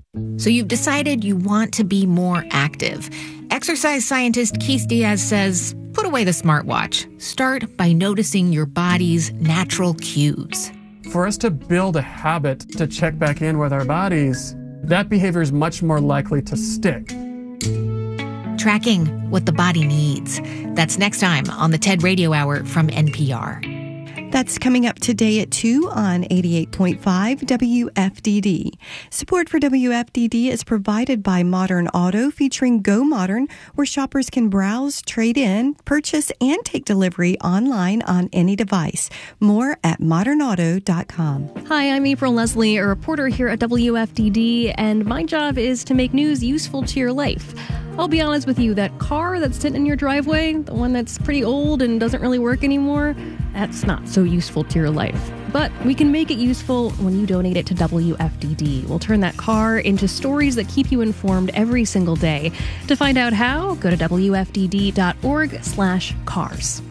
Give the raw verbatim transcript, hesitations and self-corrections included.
So you've decided you want to be more active. Exercise scientist Keith Diaz says, put away the smartwatch. Start by noticing your body's natural cues. For us to build a habit to check back in with our bodies, that behavior is much more likely to stick. Tracking what the body needs. That's next time on the TED Radio Hour from N P R. That's coming up today at two on eighty-eight point five W F D D. Support for W F D D is provided by Modern Auto, featuring Go Modern, where shoppers can browse, trade in, purchase, and take delivery online on any device. More at modern auto dot com. Hi, I'm April Leslie, a reporter here at W F D D, and my job is to make news useful to your life. I'll be honest with you, that car that's sitting in your driveway, the one that's pretty old and doesn't really work anymore, that's not so useful to your life. But we can make it useful when you donate it to W F D D. We'll turn that car into stories that keep you informed every single day. To find out how, go to W F D D dot org slash cars.